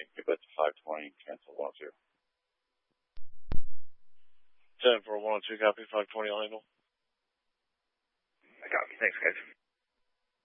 Give that to 520 and cancel 102. 10 for 102, copy 520 Langell. I copy. Thanks, guys.